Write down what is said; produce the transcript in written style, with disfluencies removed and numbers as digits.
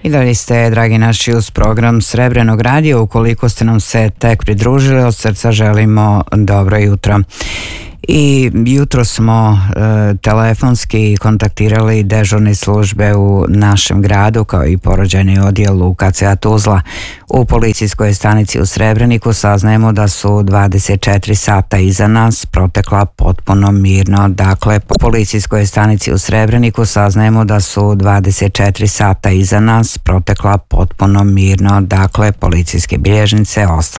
I dalje ste, dragi naši, uz program Srebrenog radija. Ukoliko ste nam se tek pridružili, od srca želimo dobro jutro. I jutro smo telefonski kontaktirali dežurne službe u našem gradu, kao i porođajni odjel UKC-a Tuzla. U policijskoj stanici u Srebreniku saznajemo da su 24 sata iza nas protekla potpuno mirno. Dakle, po policijskoj stanici u Srebreniku saznajemo da su 24 sata iza nas protekla potpuno mirno. Dakle, policijske bilježnice ostale